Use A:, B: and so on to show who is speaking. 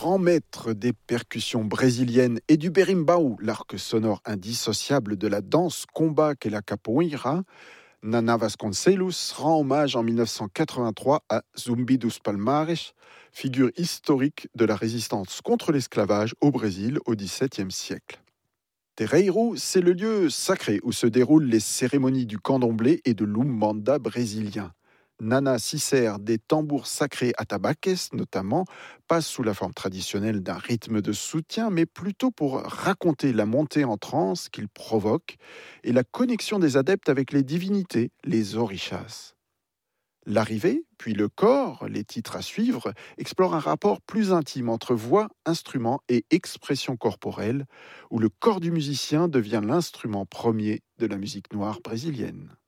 A: grand maître des percussions brésiliennes et du berimbau, l'arc sonore indissociable de la danse combat qu'est la capoeira, Nana Vasconcelos rend hommage en 1983 à Zumbi dos Palmares, figure historique de la résistance contre l'esclavage au Brésil au XVIIe siècle. Terreiro, c'est le lieu sacré où se déroulent les cérémonies du candomblé et de l'umbanda brésilien. Nana s'y sert des tambours sacrés atabaques, notamment, pas sous la forme traditionnelle d'un rythme de soutien, mais plutôt pour raconter la montée en transe qu'il provoque et la connexion des adeptes avec les divinités, les orishas. L'arrivée, puis le corps, les titres à suivre, explorent un rapport plus intime entre voix, instrument et expression corporelle, où le corps du musicien devient l'instrument premier de la musique noire brésilienne.